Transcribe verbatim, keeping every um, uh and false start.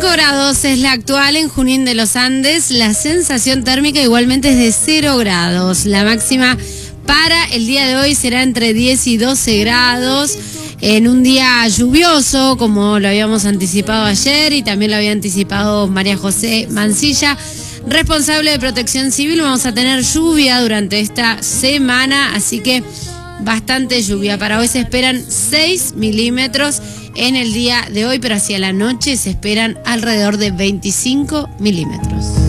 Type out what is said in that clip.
veinticinco grados es la actual en Junín de los Andes. La sensación térmica igualmente es de cero grados. La máxima para el día de hoy será entre diez y doce grados. En un día lluvioso, como lo habíamos anticipado ayer y también lo había anticipado María José Mancilla, responsable de Protección Civil. Vamos a tener lluvia durante esta semana, así que bastante lluvia. Para hoy se esperan seis milímetros en el día de hoy, pero hacia la noche se esperan alrededor de veinticinco milímetros.